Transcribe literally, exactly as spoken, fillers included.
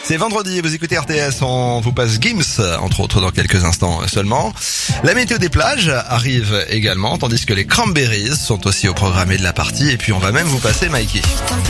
C'est vendredi, vous écoutez R T S, on vous passe Gims, entre autres dans quelques instants seulement. La météo des plages arrive également, tandis que les Cranberries sont aussi au programme de la partie, et puis on va même vous passer Mikey.